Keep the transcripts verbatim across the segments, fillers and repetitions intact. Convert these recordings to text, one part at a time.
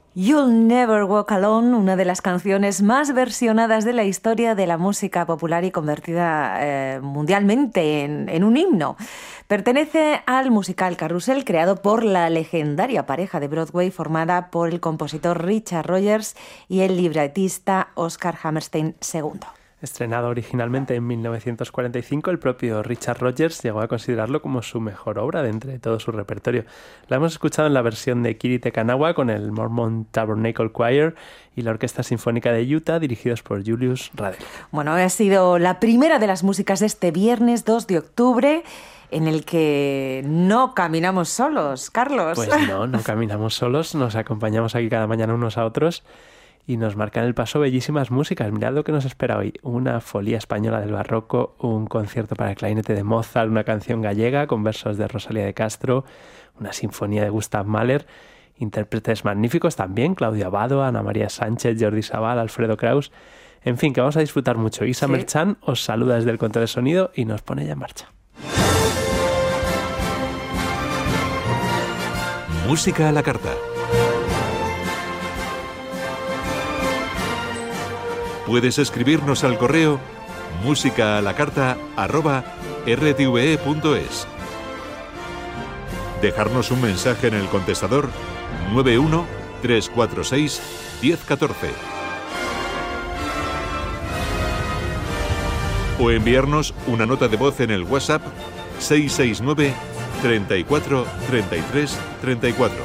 You'll Never Walk Alone, una de las canciones más versionadas de la historia de la música popular y convertida eh, mundialmente en, en un himno. Pertenece al musical Carrusel, creado por la legendaria pareja de Broadway formada por el compositor Richard Rodgers y el libretista Oscar Hammerstein segundo. Estrenado originalmente en mil novecientos cuarenta y cinco, el propio Richard Rodgers llegó a considerarlo como su mejor obra de entre todo su repertorio. La hemos escuchado en la versión de Kiri Te Kanawa con el Mormon Tabernacle Choir y la Orquesta Sinfónica de Utah, dirigidos por Julius Radel. Bueno, ha sido la primera de las músicas de este viernes dos de octubre, en el que no caminamos solos, Carlos. Pues no, no caminamos solos, nos acompañamos aquí cada mañana unos a otros y nos marcan el paso bellísimas músicas. Mirad lo que nos espera hoy. Una folía española del barroco, un concierto para el clarinete de Mozart, una canción gallega con versos de Rosalía de Castro, una sinfonía de Gustav Mahler, intérpretes magníficos también, Claudio Abbado, Ana María Sánchez, Jordi Sabal, Alfredo Kraus. En fin, que vamos a disfrutar mucho. Isa sí. Merchan os saluda desde el control de sonido y nos pone ya en marcha. Música a la carta. Puedes escribirnos al correo música a la carta arroba r t v e punto es. Dejarnos un mensaje en el contestador nueve uno tres cuatro seis uno cero uno cuatro. O enviarnos una nota de voz en el WhatsApp seis seis nueve treinta y cuatro treinta y tres treinta y cuatro.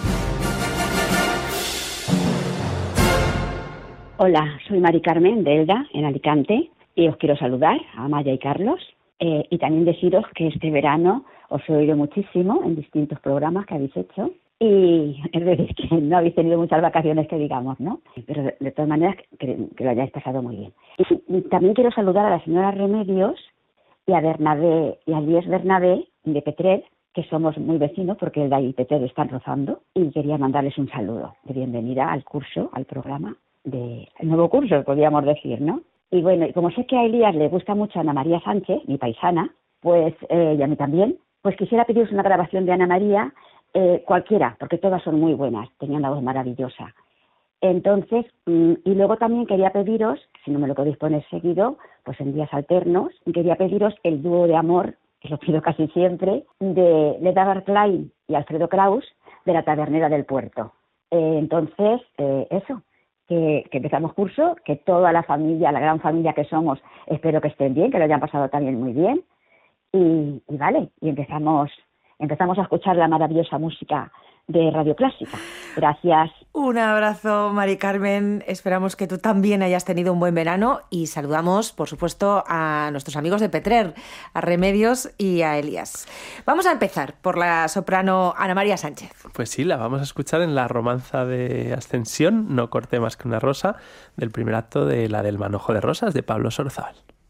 Hola, soy Mari Carmen de Elda, en Alicante, y os quiero saludar a Amaya y Carlos, eh, y también deciros que este verano os he oído muchísimo en distintos programas que habéis hecho, y es decir, que no habéis tenido muchas vacaciones que digamos, ¿no? Pero de, de todas maneras, que, que lo hayáis pasado muy bien. Y, y también quiero saludar a la señora Remedios y a Bernabé, y a Lies Bernabé de Petrer, que somos muy vecinos porque Elda y Petrer están rozando, y quería mandarles un saludo de bienvenida al curso, al programa, de el nuevo curso, podríamos decir, ¿no? Y bueno, y como sé que a Elías le gusta mucho Ana María Sánchez, mi paisana, pues, eh, y a mí también, pues quisiera pediros una grabación de Ana María, eh, cualquiera, porque todas son muy buenas, tenían la voz maravillosa. Entonces, mmm, y luego también quería pediros, si no me lo podéis poner seguido, pues en días alternos, quería pediros el dúo de amor, que lo pido casi siempre, de Leda Klein y Alfredo Kraus, de La Tabernera del Puerto. Eh, entonces, eh, eso. Que, que empezamos curso, que toda la familia, la gran familia que somos, espero que estén bien, que lo hayan pasado también muy bien. Y, y vale, y empezamos, empezamos a escuchar la maravillosa música de Radio Clásica. Gracias. Un abrazo, Mari Carmen. Esperamos que tú también hayas tenido un buen verano y saludamos, por supuesto, a nuestros amigos de Petrer, a Remedios y a Elías. Vamos a empezar por la soprano Ana María Sánchez. Pues sí, la vamos a escuchar en la romanza de Ascensión, No corté más que una rosa, del primer acto de la del Manojo de Rosas, de Pablo Sorozábal.